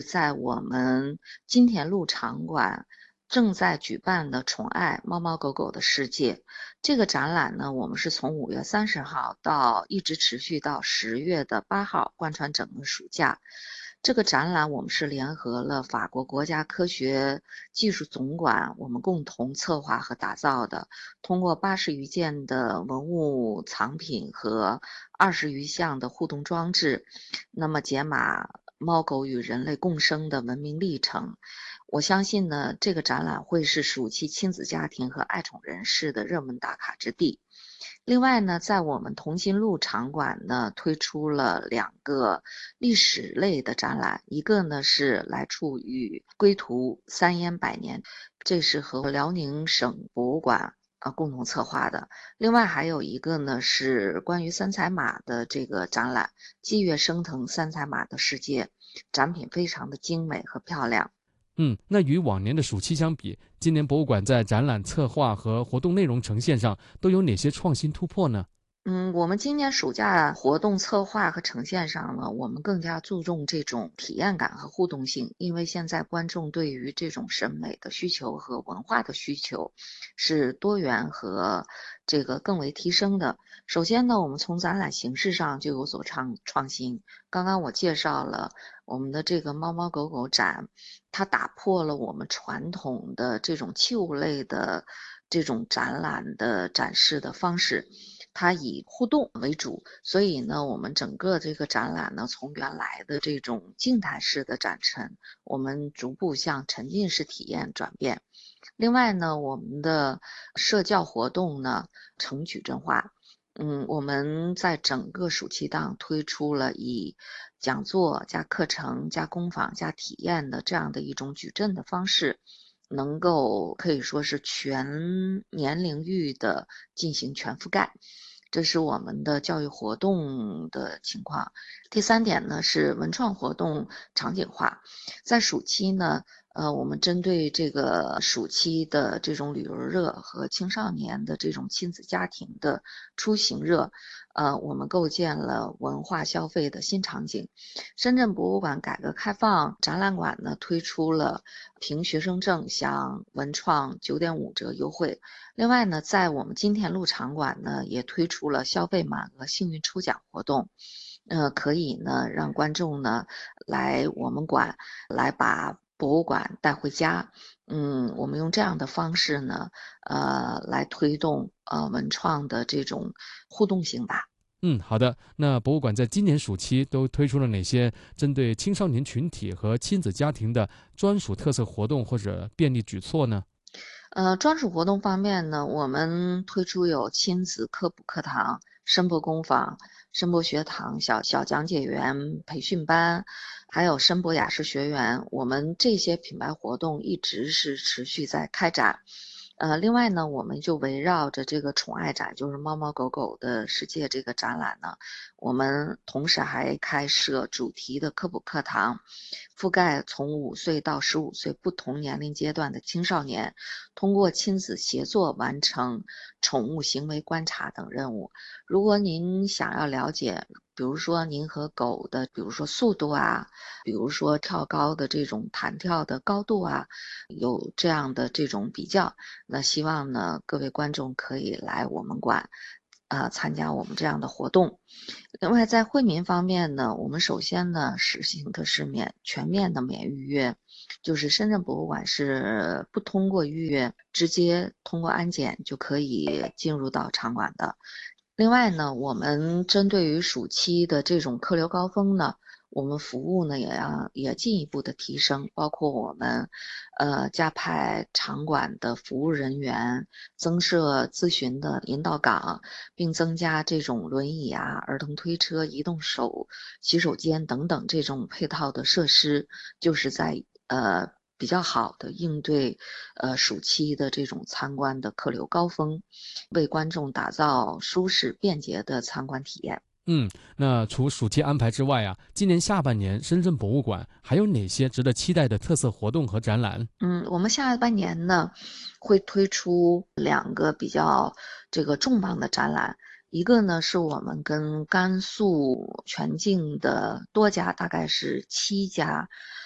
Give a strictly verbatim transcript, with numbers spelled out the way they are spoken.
在我们金田路场馆正在举办的宠爱猫猫狗狗的世界。这个展览呢，我们是从五月三十号到一直持续到十月的八号，贯穿整个暑假。这个展览我们是联合了法国国家科学技术总馆，我们共同策划和打造的，通过八十余件的文物藏品和二十余项的互动装置，那么解码猫狗与人类共生的文明历程。我相信呢，这个展览会是暑期亲子家庭和爱宠人士的热门打卡之地。另外呢，在我们同心路场馆呢，推出了两个历史类的展览，一个呢是来处与归途三烟百年，这是和辽宁省博物馆呃共同策划的。另外还有一个呢是关于三彩马的这个展览，霁月升腾三彩马的世界，展品非常的精美和漂亮。 嗯，那与往年的暑期相比，今年博物馆在展览策划和活动内容呈现上都有哪些创新突破呢？ 嗯，我们今年暑假活动策划和呈现上呢，我们更加注重这种体验感和互动性，因为现在观众对于这种审美的需求和文化的需求是多元和这个更为提升的。首先呢，我们从展览形式上就有所创创新。刚刚我介绍了我们的这个猫猫狗狗展，它打破了我们传统的这种器物类的这种展览的展示的方式。它以互动为主，所以呢，我们整个这个展览呢，从原来的这种静态式的展陈，我们逐步向沉浸式体验转变。另外呢，我们的社教活动呢，呈矩阵化。嗯，我们在整个暑期档推出了以讲座加课程加工坊加体验的这样的一种矩阵的方式，能够可以说是全年龄域的进行全覆盖。这是我们的教育活动的情况。第三点呢是文创活动场景化。在暑期呢，呃，我们针对这个暑期的这种旅游热和青少年的这种亲子家庭的出行热，呃，我们构建了文化消费的新场景。深圳博物馆改革开放展览馆呢，推出了凭学生证享文创九点五折优惠。另外呢，在我们金田路场馆呢，也推出了消费满额幸运抽奖活动。呃，可以呢让观众呢来我们馆来把博物馆带回家。嗯，我们用这样的方式呢，呃，来推动呃文创的这种互动性吧。 嗯，好的。那博物馆在今年暑期都推出了哪些针对青少年群体和亲子家庭的专属特色活动或者便利举措呢？ 呃，专属活动方面呢，我们推出有亲子科普课堂、声波工坊、声波学堂、小小讲解员培训班，还有声波雅士学员。我们这些品牌活动一直是持续在开展。呃，另外呢，我们就围绕着这个宠爱展，就是猫猫狗狗的世界这个展览呢，我们同时还开设主题的科普课堂，覆盖从五岁到十五岁不同年龄阶段的青少年，通过亲子协作完成宠物行为观察等任务。如果您想要了解，比如说您和狗的，比如说速度啊，比如说跳高的这种弹跳的高度啊，有这样的这种比较，那希望呢各位观众可以来我们馆，呃，参加我们这样的活动。另外在惠民方面呢，我们首先呢实行的是免全面的免预约，就是深圳博物馆是不通过预约，直接通过安检就可以进入到场馆的。另外呢，我们针对于暑期的这种客流高峰呢，我们服务呢也要也进一步的提升，包括我们呃加派场馆的服务人员，增设咨询的引导岗，并增加这种轮椅啊、儿童推车、移动手洗手间等等这种配套的设施，就是在呃比较好的应对呃暑期的这种参观的客流高峰，为观众打造舒适便捷的参观体验。 嗯，那除暑期安排之外啊，今年下半年深圳博物馆还有哪些值得期待的特色活动和展览？ 嗯，我们下半年呢会推出两个比较这个重磅的展览。一个呢是我们跟甘肃全境的多家，大概是七家